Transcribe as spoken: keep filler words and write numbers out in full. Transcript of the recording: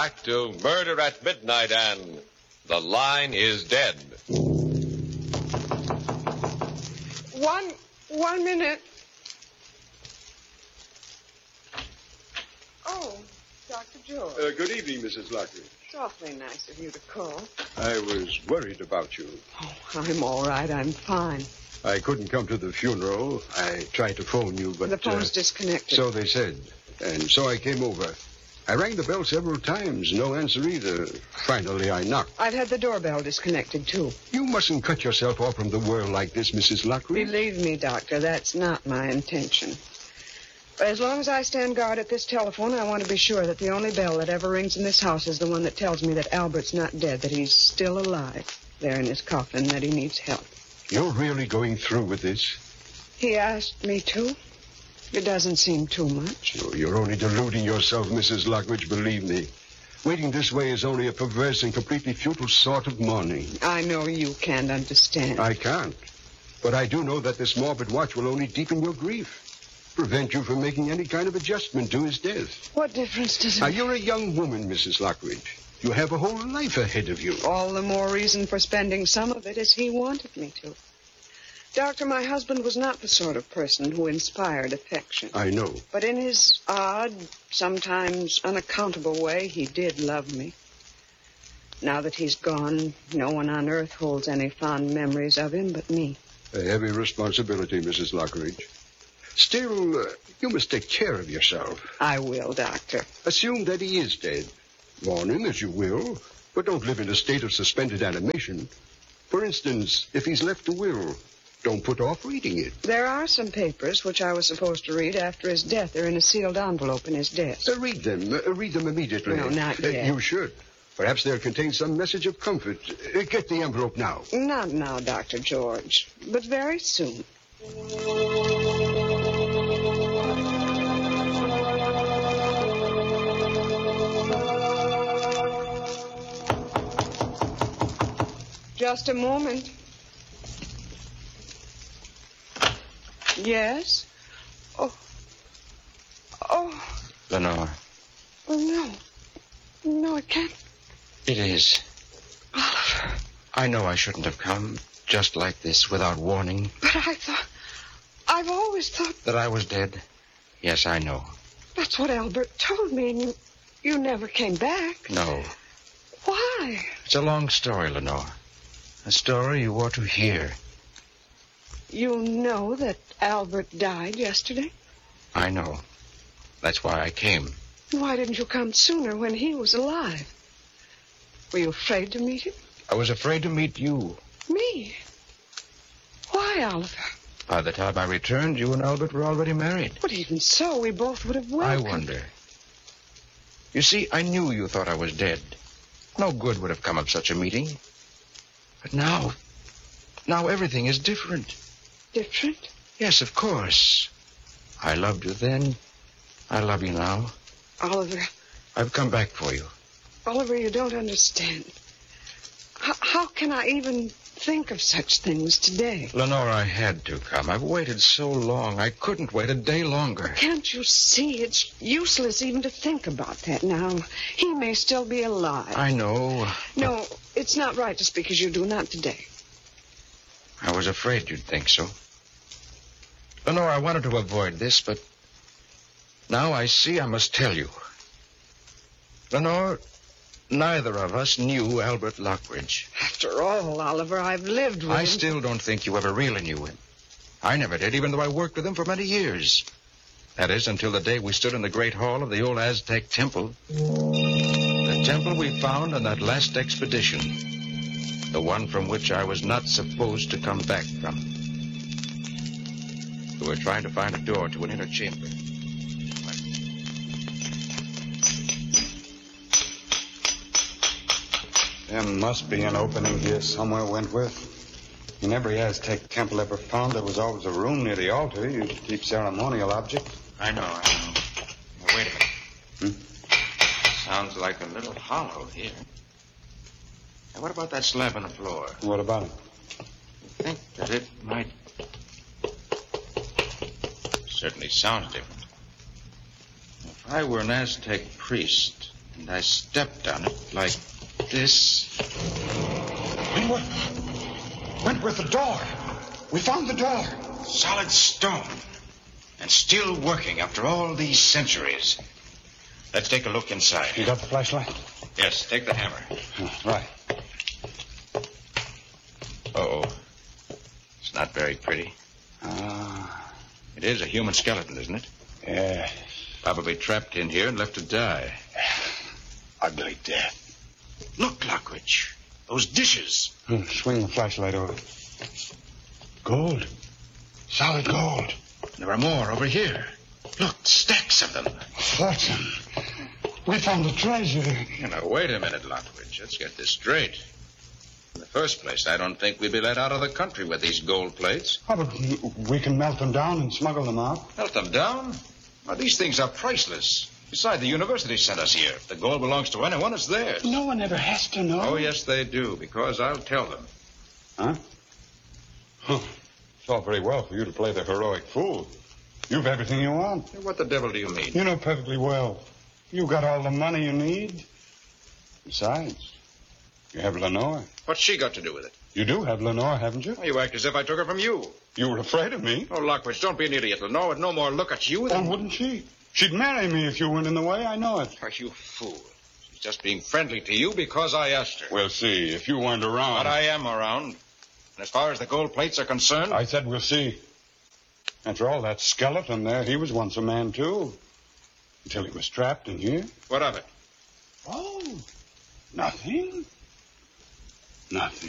back to Murder at Midnight and The Line is Dead. One, one minute. Oh, Doctor George. Uh, good evening, Missus Lockridge. It's awfully nice of you to call. I was worried about you. Oh, I'm all right. I'm fine. I couldn't come to the funeral. I tried to phone you, but... The phone's uh, disconnected. So they said. And so I came over. I rang the bell several times. No answer either. Finally, I knocked. I've had the doorbell disconnected, too. You mustn't cut yourself off from the world like this, Missus Lockridge. Believe me, Doctor, that's not my intention. But as long as I stand guard at this telephone, I want to be sure that the only bell that ever rings in this house is the one that tells me that Albert's not dead, that he's still alive there in his coffin, that he needs help. You're really going through with this? He asked me to. It doesn't seem too much. Oh, you're only deluding yourself, Missus Lockridge, believe me. Waiting this way is only a perverse and completely futile sort of mourning. I know you can't understand. I can't. But I do know that this morbid watch will only deepen your grief, prevent you from making any kind of adjustment to his death. What difference does it now, make? you're a young woman, Missus Lockridge. You have a whole life ahead of you. All the more reason for spending some of it as he wanted me to. Doctor, my husband was not the sort of person who inspired affection. I know. But in his odd, sometimes unaccountable way, he did love me. Now that he's gone, no one on earth holds any fond memories of him but me. A heavy responsibility, Missus Lockridge. Still, uh, you must take care of yourself. I will, Doctor. Assume that he is dead. Mourn him as you will, but don't live in a state of suspended animation. For instance, if he's left a will, don't put off reading it. There are some papers which I was supposed to read after his death. They're in a sealed envelope in his desk. Uh, read them. Uh, read them immediately. No, not yet. Uh, you should. Perhaps they'll contain some message of comfort. Uh, get the envelope now. Not now, Doctor George, but very soon. Just a moment. Yes? Oh. Oh. Lenore. Oh, no. No, it can't. It is. Oliver. I know I shouldn't have come just like this without warning. But I thought... I've always thought... That I was dead? Yes, I know. That's what Albert told me, and you, you never came back. No. Why? It's a long story, Lenore. A story you ought to hear. You know that Albert died yesterday? I know. That's why I came. Why didn't you come sooner when he was alive? Were you afraid to meet him? I was afraid to meet you. Me? Why, Oliver? By the time I returned, you and Albert were already married. But even so, we both would have welcomed... I wonder. You see, I knew you thought I was dead. No good would have come of such a meeting. But now, now everything is different. Different? Yes, of course. I loved you then. I love you now. Oliver. I've come back for you. Oliver, you don't understand. How, how can I even think of such things today? Lenore, I had to come. I've waited so long. I couldn't wait a day longer. Can't you see? It's useless even to think about that now. He may still be alive. I know. No, it's not right to speak as you do. Not today. I was afraid you'd think so. Lenore, I wanted to avoid this, but now I see I must tell you. Lenore, neither of us knew Albert Lockridge. After all, Oliver, I've lived with I him. still don't think you ever really knew him. I never did, even though I worked with him for many years. That is, until the day we stood in the great hall of the old Aztec temple. The temple we found on that last expedition. The one from which I was not supposed to come back from. We were trying to find a door to an inner chamber. There must be an opening here somewhere, Wentworth. In every Aztec temple ever found, there was always a room near the altar used to keep ceremonial objects. I know, I know. Now, wait a minute. Hmm? Sounds like a little hollow here. Now, what about that slab on the floor? What about it? You think that it might... Certainly sounds different. If I were an Aztec priest And I stepped on it like this. Wentworth! Wentworth, the door! We found the door! Solid stone. And still working after all these centuries. Let's take a look inside. You got the flashlight? Yes, take the hammer. Oh, right. Uh-oh. It's not very pretty. Ah. It is a human skeleton, isn't it? Yeah. Probably trapped in here and left to die. Ugly death. Look, Lockridge. Those dishes. Hmm, swing the flashlight over. Gold. Solid gold. There are more over here. Look, stacks of them. Fortune. We found a treasure. You know, wait a minute, Lockridge. Let's get this straight. In the first place, I don't think we'd be let out of the country with these gold plates. Oh, but we can melt them down and smuggle them out. Melt them down? Well, these things are priceless. Besides, the university sent us here. If the gold belongs to anyone, it's theirs. No one ever has to know. Oh, yes, they do, because I'll tell them. Huh? Huh. It's all very well for you to play the heroic fool. You've everything you want. What the devil do you mean? You know perfectly well. You got all the money you need. Besides, you have Lenore. What's she got to do with it? You do have Lenore, haven't you? Well, you act as if I took her from you. You were afraid of me. Oh, Lockridge, don't be an idiot. Lenore would no more look at you than... Well, wouldn't she? She'd marry me if you weren't in the way. I know it. Are you fool? She's just being friendly to you because I asked her. We'll see. If you weren't around... But I am around. And as far as the gold plates are concerned... I said we'll see. After all, that skeleton there, he was once a man, too. Until he was trapped in here. What of it? Oh, nothing. Nothing.